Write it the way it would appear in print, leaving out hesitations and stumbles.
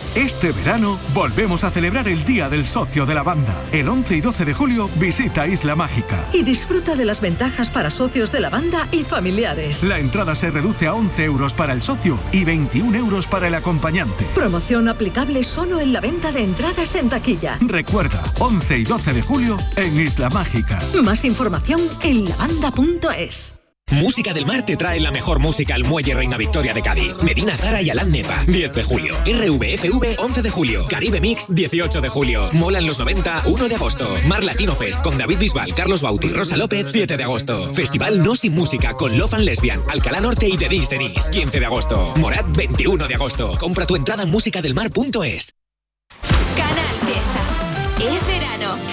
Este verano volvemos a celebrar el Día del Socio de la Banda. El 11 y 12 de julio visita Isla Mágica. Y disfruta de las ventajas para socios de la banda y familiares. La entrada se reduce a 11 euros para el socio y 21 euros para el acompañante. Promoción aplicable solo en la venta de entradas en taquilla. Recuerda, 11 y 12 de julio en Isla Mágica. Más información en lavanda.es. Música del Mar te trae la mejor música al Muelle Reina Victoria de Cádiz. Medina Zara y Alán Nepa, 10 de julio. RVFV, 11 de julio. Caribe Mix, 18 de julio. Molan los 90, 1 de agosto. Mar Latino Fest con David Bisbal, Carlos Bauti, Rosa López, 7 de agosto. Festival No Sin Música con Love and Lesbian, Alcalá Norte y Denise Denise, 15 de agosto. Morat, 21 de agosto. Compra tu entrada en musicadelmar.es. Canal Fiesta.